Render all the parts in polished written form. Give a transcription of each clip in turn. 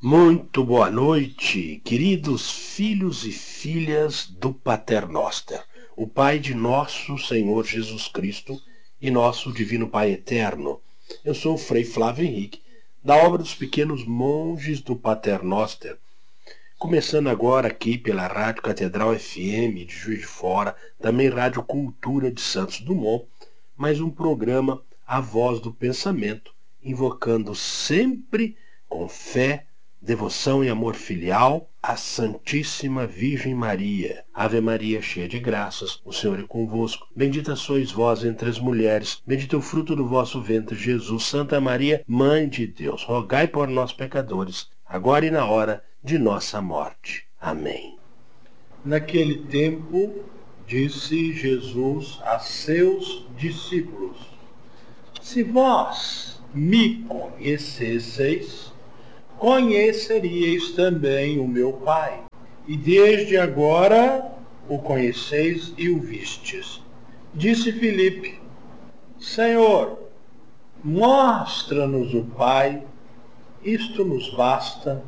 Muito boa noite, queridos filhos e filhas do Pater Noster, o Pai de nosso Senhor Jesus Cristo e nosso Divino Pai Eterno. Eu sou o Frei Flávio Henrique, da obra dos pequenos monges do Pater Noster, começando agora aqui pela Rádio Catedral FM de Juiz de Fora, também Rádio Cultura de Santos Dumont, mais um programa A Voz do Pensamento, invocando sempre com fé, devoção e amor filial à Santíssima Virgem Maria. Ave Maria, cheia de graças, o Senhor é convosco. Bendita sois vós entre as mulheres, bendito é o fruto do vosso ventre, Jesus. Santa Maria, Mãe de Deus, rogai por nós pecadores, agora e na hora de nossa morte. Amém. Naquele tempo, disse Jesus a seus discípulos: se vós me conhecesseis, conheceríeis também o meu Pai. E desde agora o conheceis e o vistes. Disse Filipe: Senhor, mostra-nos o Pai, isto nos basta.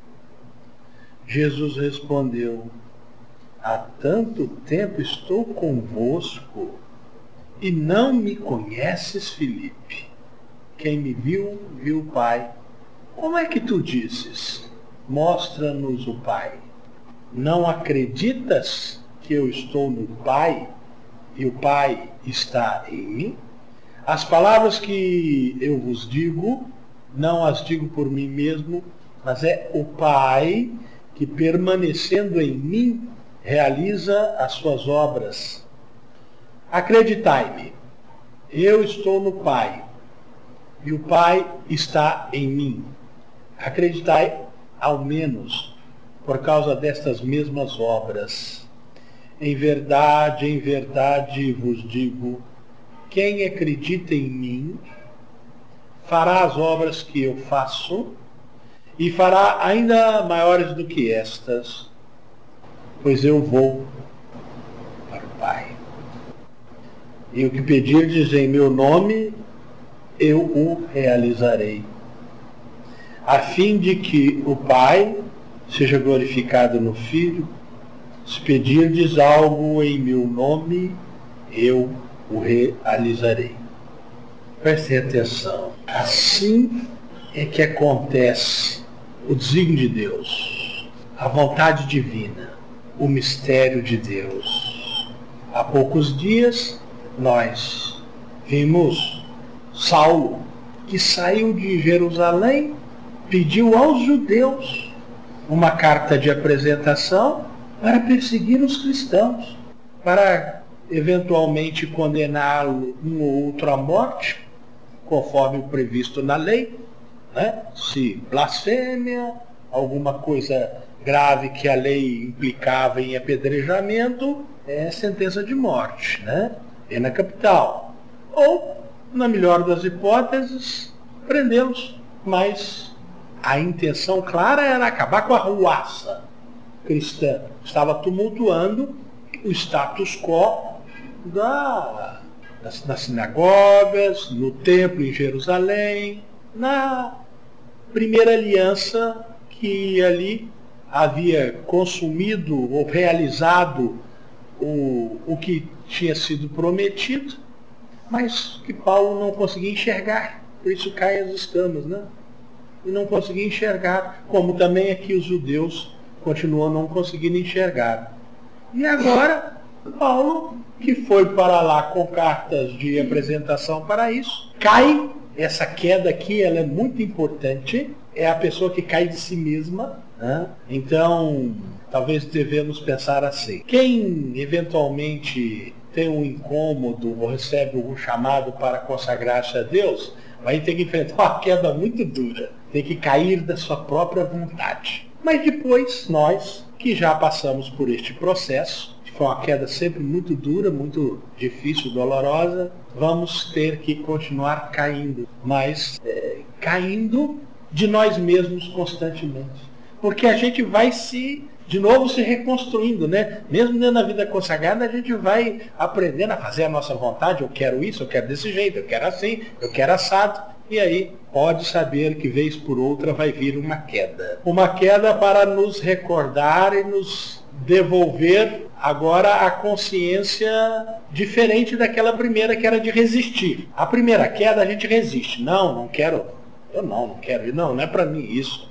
Jesus respondeu: há tanto tempo estou convosco e não me conheces, Filipe? Quem me viu, viu o Pai. Como é que tu dizes: mostra-nos o Pai? Não acreditas que eu estou no Pai e o Pai está em mim? As palavras que eu vos digo, não as digo por mim mesmo, mas é o Pai que, permanecendo em mim, realiza as suas obras. Acreditai-me, eu estou no Pai e o Pai está em mim. Acreditai, ao menos, por causa destas mesmas obras. Em verdade vos digo, quem acredita em mim, fará as obras que eu faço, e fará ainda maiores do que estas, pois eu vou para o Pai. E o que pedirdes em meu nome, eu o realizarei, a fim de que o Pai seja glorificado no Filho. Se pedirdes algo em meu nome, eu o realizarei. Prestem atenção. Assim é que acontece o desígnio de Deus, a vontade divina, o mistério de Deus. Há poucos dias nós vimos Saulo, que saiu de Jerusalém, pediu aos judeus uma carta de apresentação para perseguir os cristãos, para eventualmente condená-lo um ou outro à morte, conforme o previsto na lei, né? Se blasfêmia, alguma coisa grave que a lei implicava em apedrejamento, é sentença de morte, né? Pena capital. Ou, na melhor das hipóteses, prendê-los. Mas a intenção clara era acabar com a ruaça cristã. Estava tumultuando o status quo nas sinagogas, no templo em Jerusalém, na primeira aliança que ali havia consumido ou realizado o que tinha sido prometido, mas que Paulo não conseguia enxergar. Por isso caem as escamas, né? E não conseguia enxergar, como também aqui os judeus continuam não conseguindo enxergar. E agora, Paulo, que foi para lá com cartas de apresentação para isso, cai. Essa queda aqui, ela é muito importante. É a pessoa que cai de si mesma, né? Então, talvez devemos pensar assim: quem eventualmente tem um incômodo ou recebe algum chamado para consagrar-se a Deus, vai ter que enfrentar uma queda muito dura. Tem que cair da sua própria vontade. Mas depois, nós, que já passamos por este processo, que foi uma queda sempre muito dura, muito difícil, dolorosa, vamos ter que continuar caindo. Mas caindo de nós mesmos constantemente. Porque a gente vai de novo se reconstruindo, né? Mesmo dentro da vida consagrada, a gente vai aprendendo a fazer a nossa vontade. Eu quero isso, eu quero desse jeito, eu quero assim, eu quero assado. E aí pode saber que vez por outra vai vir uma queda. Uma queda para nos recordar e nos devolver agora a consciência diferente daquela primeira, que era de resistir. A primeira queda a gente resiste. Não quero. Eu não quero. Não é para mim isso.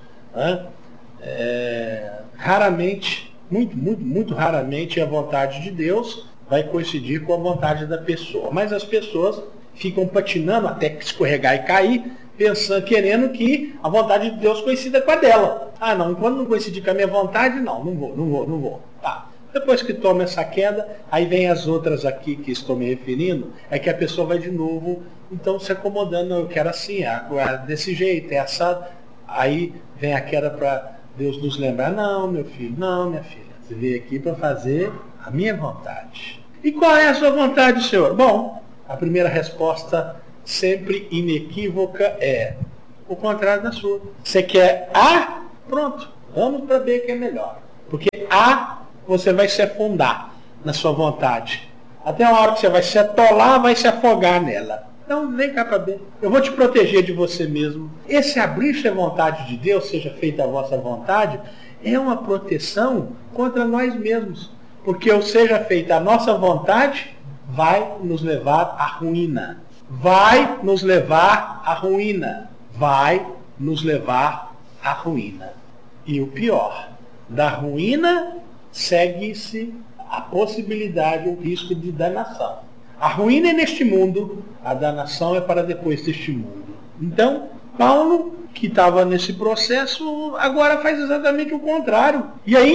Raramente, muito raramente, a vontade de Deus vai coincidir com a vontade da pessoa. Mas as pessoas ficam patinando até escorregar e cair, pensando, querendo que a vontade de Deus coincida com a dela. Não, enquanto não coincidir com a minha vontade, não vou. Tá. Depois que toma essa queda, aí vem as outras aqui que estou me referindo, é que a pessoa vai de novo, então se acomodando, eu quero assim, desse jeito, é assado. Aí vem a queda para Deus nos lembrar, não, meu filho, não, minha filha, você veio aqui para fazer a minha vontade. E qual é a sua vontade, Senhor? Bom, a primeira resposta, sempre inequívoca, é o contrário da sua. Você quer A? Pronto, vamos para B, que é melhor. Porque A, você vai se afundar na sua vontade. Até a hora que você vai se atolar, vai se afogar nela. Então, vem cá para B. Eu vou te proteger de você mesmo. Esse abrir-se à vontade de Deus, seja feita a vossa vontade, é uma proteção contra nós mesmos. Porque o seja feita a nossa vontade vai nos levar à ruína. Vai nos levar à ruína. Vai nos levar à ruína. E o pior, da ruína segue-se a possibilidade, o risco de danação. A ruína é neste mundo, a danação é para depois deste mundo. Então, Paulo, que estava nesse processo, agora faz exatamente o contrário. E aí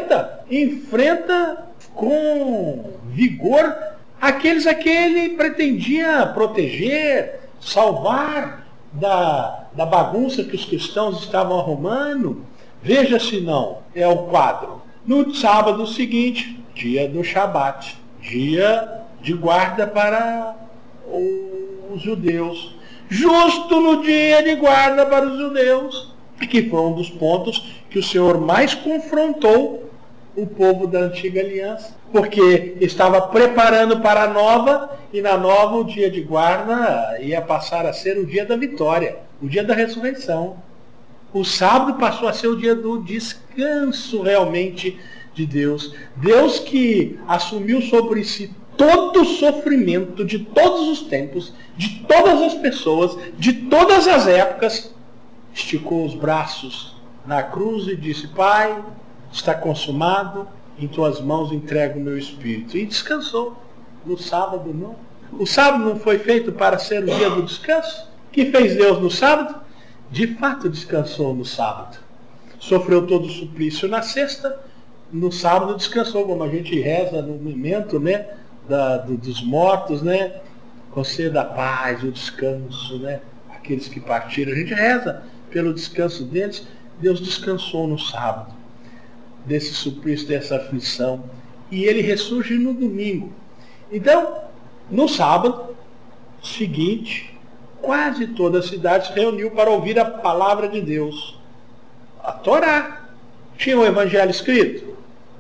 enfrenta com vigor aqueles a que ele pretendia proteger, salvar da bagunça que os cristãos estavam arrumando. Veja se não, é o quadro. No sábado seguinte, dia do Shabat, dia de guarda para os judeus. Justo no dia de guarda para os judeus, que foi um dos pontos que o Senhor mais confrontou o povo da antiga aliança, porque estava preparando para a nova, e na nova o dia de guarda ia passar a ser o dia da vitória, o dia da ressurreição. O sábado passou a ser o dia do descanso realmente de Deus. Deus que assumiu sobre si todo o sofrimento de todos os tempos, de todas as pessoas, de todas as épocas, esticou os braços na cruz e disse: Pai, está consumado, em tuas mãos entrego o meu espírito. E descansou. No sábado não. O sábado não foi feito para ser o dia do descanso? O que fez Deus no sábado? De fato descansou no sábado. Sofreu todo o suplício na sexta, no sábado descansou, como a gente reza no momento, né, dos mortos, né? Conceda a paz, o descanso, né? Aqueles que partiram, a gente reza pelo descanso deles. Deus descansou no sábado, desse suplício, dessa aflição, e ele ressurge no domingo. Então, no sábado seguinte, quase toda a cidade se reuniu para ouvir a palavra de Deus. A Torá. Tinha o evangelho escrito?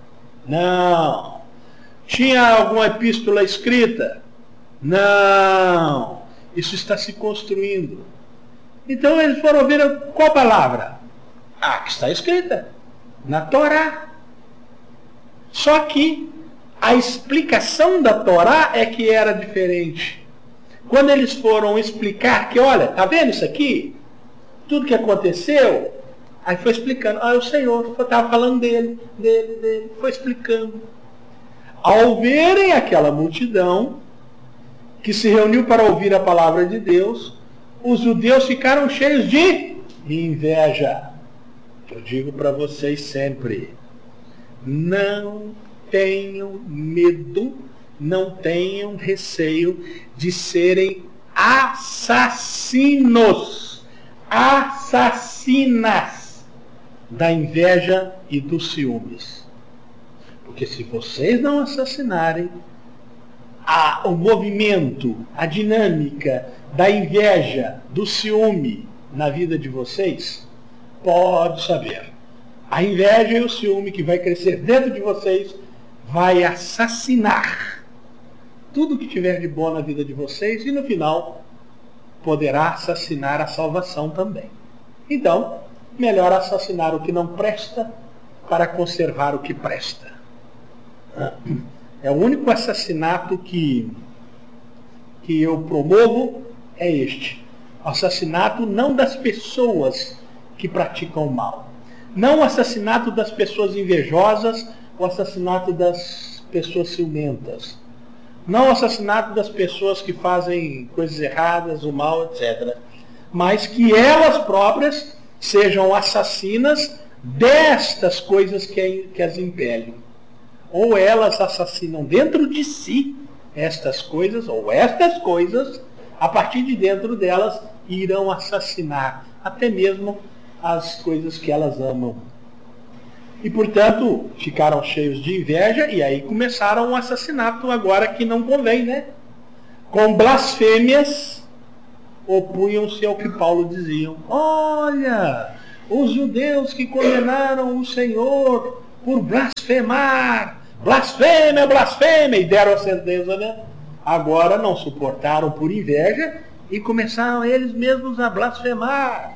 Não. Tinha alguma epístola escrita? Não. Isso está se construindo. Então eles foram ouvir qual palavra? Que está escrita na Torá. Só que a explicação da Torá é que era diferente. Quando eles foram explicar que, olha, tá vendo isso aqui? Tudo que aconteceu, aí foi explicando. O Senhor estava falando dele, foi explicando. Ao verem aquela multidão que se reuniu para ouvir a palavra de Deus, os judeus ficaram cheios de inveja. Eu digo para vocês sempre, não tenham medo, não tenham receio de serem assassinos, assassinas da inveja e dos ciúmes. Porque se vocês não assassinarem, o movimento, a dinâmica da inveja, do ciúme na vida de vocês, pode saber. A inveja e o ciúme que vai crescer dentro de vocês vai assassinar tudo que tiver de bom na vida de vocês, e no final poderá assassinar a salvação também. Então, melhor assassinar o que não presta para conservar o que presta. É o único assassinato que eu promovo é este. O assassinato não das pessoas que praticam o mal. Não o assassinato das pessoas invejosas, o assassinato das pessoas ciumentas. Não o assassinato das pessoas que fazem coisas erradas, o mal, etc. Mas que elas próprias sejam assassinas destas coisas que as impelem. Ou elas assassinam dentro de si estas coisas, ou estas coisas, a partir de dentro delas, irão assassinar até mesmo as coisas que elas amam. E, portanto, ficaram cheios de inveja e aí começaram um assassinato agora que não convém, né? Com blasfêmias, opunham-se ao que Paulo dizia. Olha, os judeus que condenaram o Senhor por blasfemar, blasfêmia, blasfêmia, e deram a sentença, né? Agora não suportaram por inveja e começaram eles mesmos a blasfemar.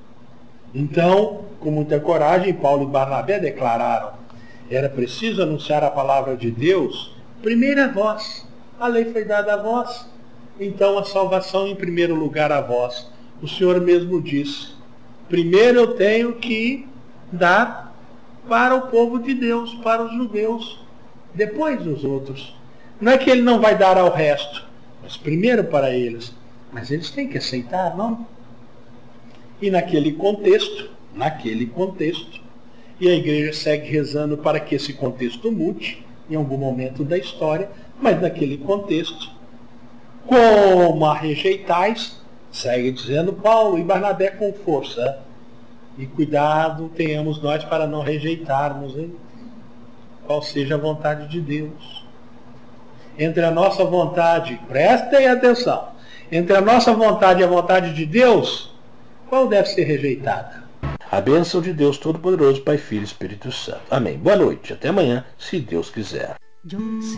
Então, com muita coragem, Paulo e Barnabé declararam: era preciso anunciar a palavra de Deus primeiro a vós. A lei foi dada a vós, então a salvação em primeiro lugar a vós. O Senhor mesmo disse: primeiro eu tenho que dar para o povo de Deus, para os judeus, depois os outros. Não é que ele não vai dar ao resto, mas primeiro para eles. Mas eles têm que aceitar, não? E naquele contexto, e a igreja segue rezando para que esse contexto mude em algum momento da história, mas naquele contexto, como a rejeitais, segue dizendo Paulo e Barnabé com força. E cuidado tenhamos nós para não rejeitarmos, hein? Qual seja a vontade de Deus. Entre a nossa vontade, prestem atenção, entre a nossa vontade e a vontade de Deus, qual deve ser rejeitada? A bênção de Deus Todo-Poderoso, Pai, Filho e Espírito Santo. Amém. Boa noite. Até amanhã, se Deus quiser.